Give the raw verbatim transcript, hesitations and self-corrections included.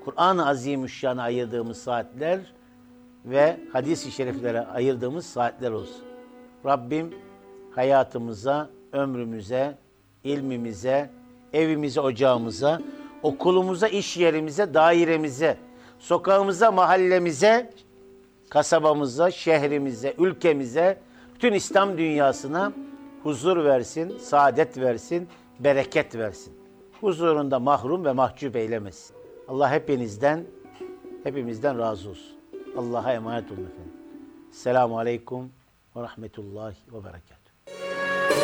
Kur'an-ı Azimüşşan'a ayırdığımız saatler ve hadis-i şeriflere ayırdığımız saatler olsun. Rabbim hayatımıza, ömrümüze, ilmimize, evimize, ocağımıza, okulumuza, iş yerimize, dairemize, sokağımıza, mahallemize, kasabamıza, şehrimize, ülkemize, bütün İslam dünyasına huzur versin, saadet versin, bereket versin. Huzurunda mahrum ve mahcup eylemesin. Allah hepinizden, hepimizden razı olsun. Allah'a emanet olun efendim. Selamun Aleyküm ve Rahmetullahi ve Berekatuhu.